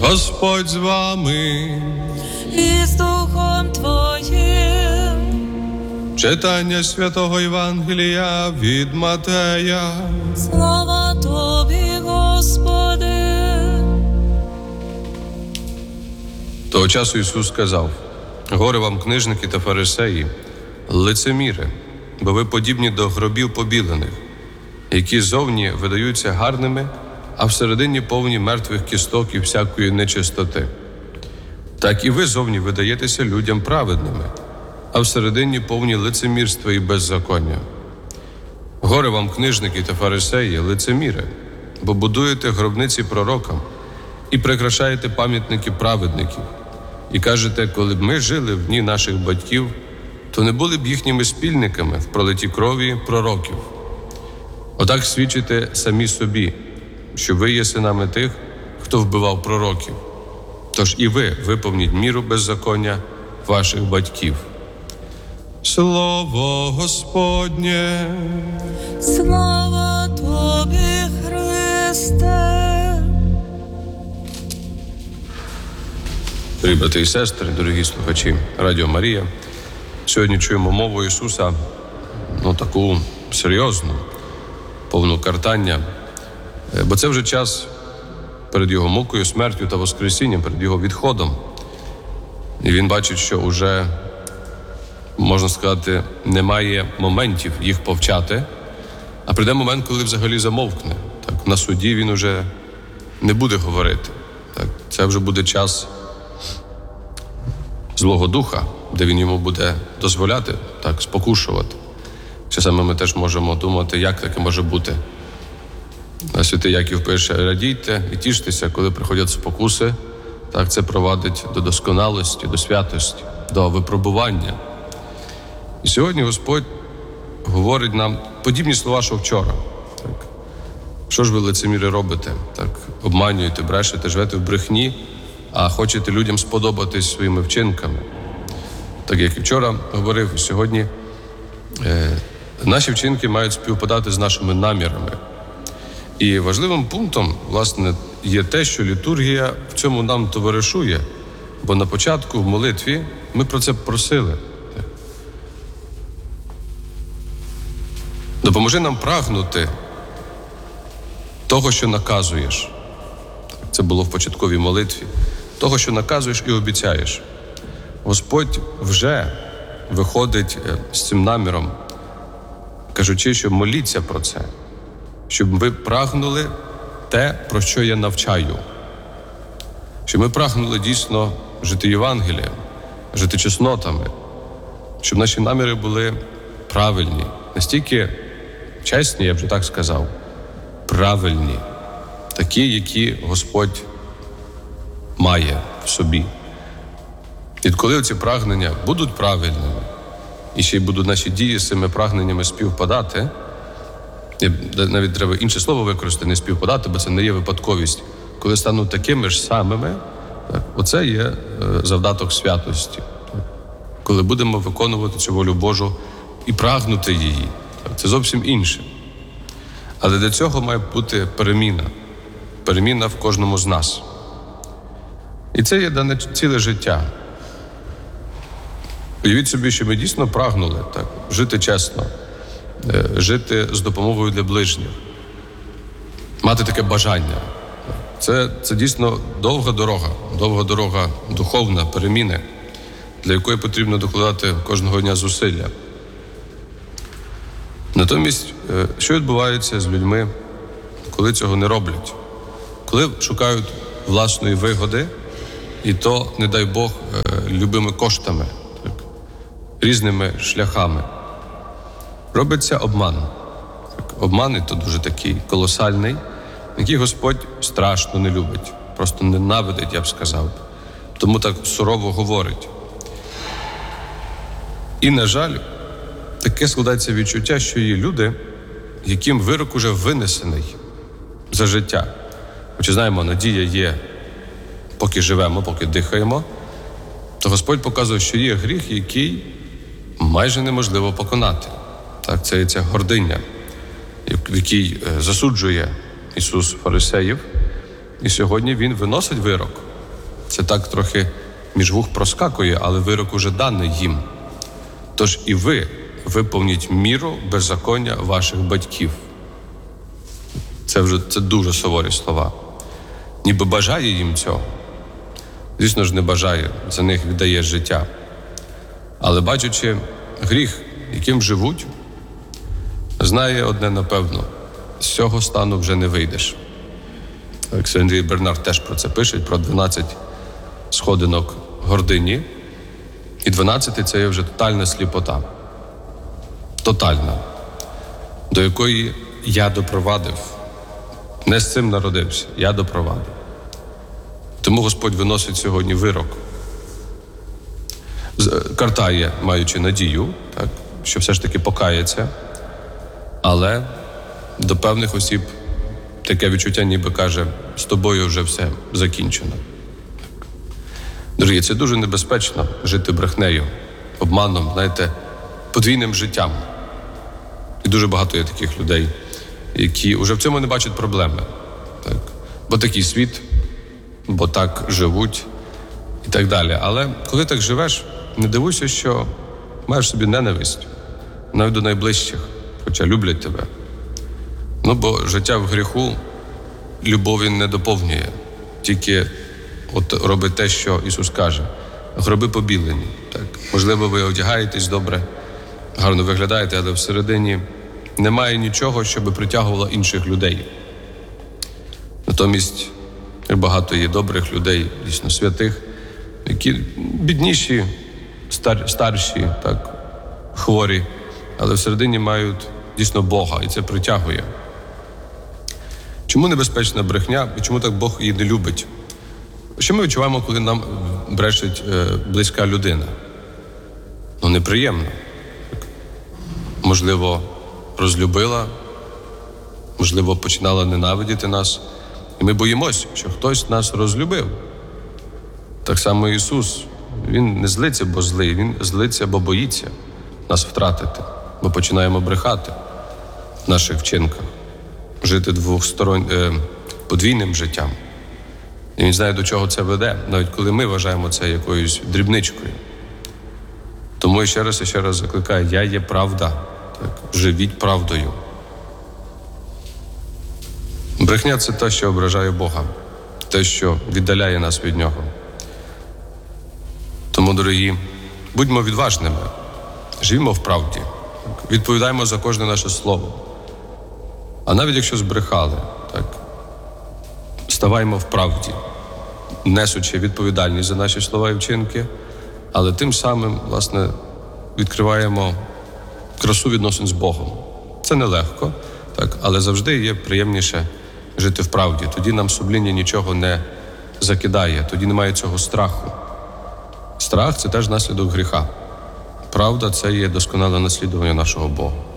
Господь з вами. І з Духом Твоїм. Читання Святого Євангелія від Матея. Слава Тобі, Господи. Того часу Ісус сказав: горе вам, книжники та фарисеї, лицеміри, бо ви подібні до гробів побілених, які зовні видаються гарними, а всередині повні мертвих кісток і всякої нечистоти. Так і ви зовні видаєтеся людям праведними, а всередині повні лицемірства і беззаконня. Горе вам, книжники та фарисеї, лицеміри, бо будуєте гробниці пророкам і прикрашаєте пам'ятники праведників, і кажете, коли б ми жили в дні наших батьків, то не були б їхніми спільниками в пролитті крові пророків. Отак свідчите самі собі, що ви є синами тих, хто вбивав пророків. Тож і ви виповніть міру беззаконня ваших батьків. Слово Господнє. Слава Тобі, Христе. Дорогі брати і сестри, дорогі слухачі Радіо Марія, сьогодні чуємо мову Ісуса, таку серйозну, повну картання, бо це вже час перед Його мукою, смертю та воскресінням, перед Його відходом. І Він бачить, що вже, можна сказати, немає моментів їх повчати, а прийде момент, коли взагалі замовкне. Так, на суді Він уже не буде говорити. Так, це вже буде час Злого Духа, де він йому буде дозволяти так спокушувати. Часами ми теж можемо думати, як таке може бути. Святий Яків пише: радійте і тіштеся, коли приходять спокуси. Так, це провадить до досконалості, до святості, до випробування. І сьогодні Господь говорить нам подібні слова, що вчора. Так. Що ж ви, лицеміри, робите? Так, обманюєте, брешете, живете в брехні, а хочете людям сподобатись своїми вчинками. Так, як і вчора говорив, сьогодні наші вчинки мають співпадати з нашими намірами. І важливим пунктом, власне, є те, що літургія в цьому нам товаришує, бо на початку в молитві ми про це просили. Допоможи нам прагнути того, що наказуєш. Це було в початковій молитві. Того, що наказуєш і обіцяєш. Господь вже виходить з цим наміром, кажучи, що моліться про це, щоб ви прагнули те, про що я навчаю. Щоб ми прагнули дійсно жити Євангелієм, жити чеснотами, щоб наші наміри були правильні, настільки чесні, я б вже так сказав, правильні, такі, які Господь має в собі. І коли ці прагнення будуть правильними, і ще й будуть наші дії з цими прагненнями співпадати, навіть треба інше слово використати, не співпадати, бо це не є випадковість. Коли стануть такими ж самими, так, оце є завдаток святості. Так. Коли будемо виконувати цю волю Божу і прагнути її, так, це зовсім інше. Але для цього має бути переміна в кожному з нас. І це є дане ціле життя. Уявіть собі, що ми дійсно прагнули так, жити чесно, жити з допомогою для ближніх, мати таке бажання. Це дійсно довга дорога духовна, переміни, для якої потрібно докладати кожного дня зусилля. Натомість, що відбувається з людьми, коли цього не роблять? Коли шукають власної вигоди, і то, не дай Бог, любими коштами, так, різними шляхами. Робиться обман. Так, обман, і то дуже такий колосальний, який Господь страшно не любить, просто ненавидить, я б сказав. Тому так сурово говорить. І, на жаль, таке складається відчуття, що є люди, яким вирок уже винесений за життя. Хоча знаємо, надія є, поки живемо, поки дихаємо, то Господь показує, що є гріх, який майже неможливо поконати. Так, це є ця гординя, в якій засуджує Ісус фарисеїв. І сьогодні Він виносить вирок Це так трохи між вух проскакує, але вирок уже даний їм. Тож і ви виповніть міру беззаконня ваших батьків. Це дуже суворі слова. Ніби бажає їм цього. Звісно ж, не бажає, за них віддає життя. Але бачачи гріх, яким живуть, знає одне напевно, з цього стану вже не вийдеш. Олексій Бернард теж про це пише, про 12 сходинок гордині. І 12 – це є вже тотальна сліпота. Тотальна. До якої я допровадив. Не з цим народився, я допровадив. Тому Господь виносить сьогодні вирок. Картає, маючи надію, так, що все ж таки покається, але до певних осіб таке відчуття ніби каже, з тобою вже все закінчено. Дорогі, це дуже небезпечно жити брехнею, обманом, знаєте, подвійним життям. І дуже багато є таких людей, які вже в цьому не бачать проблеми. Так? Бо такий світ, бо так живуть і так далі. Але коли так живеш, не дивуйся, що маєш собі ненависть, навіть до найближчих, хоча люблять тебе. Бо життя в гріху любові не доповнює, тільки робить те, що Ісус каже. Гроби побілені. Так? Можливо, ви одягаєтесь добре, гарно виглядаєте, але всередині немає нічого, щоб притягувало інших людей. Натомість багато є добрих людей, дійсно святих, які бідніші, старші, так, хворі, але всередині мають дійсно Бога, і це притягує. Чому небезпечна брехня і чому так Бог її не любить? Що ми відчуваємо, коли нам брешить близька людина? Неприємно. Можливо, розлюбила, можливо, починала ненавидіти нас. І ми боїмося, що хтось нас розлюбив. Так само Ісус, Він не злиться, бо злий, Він злиться, бо боїться нас втратити. Ми починаємо брехати в наших вчинках, жити подвійним життям. І Він знає, до чого це веде, навіть коли ми вважаємо це якоюсь дрібничкою. Тому ще раз закликаю, я є правда. Так, живіть правдою. Брехня – це те, що ображає Бога, те, що віддаляє нас від Нього. Тому, дорогі, будьмо відважними, живімо в правді, відповідаємо за кожне наше слово. А навіть якщо збрехали, так, ставаймо в правді, несучи відповідальність за наші слова і вчинки, але тим самим, власне, відкриваємо красу відносин з Богом. Це нелегко, так, але завжди є приємніше жити в правді. Тоді нам сумління нічого не закидає, тоді немає цього страху. Страх – це теж наслідок гріха. Правда – це є досконале наслідування нашого Бога.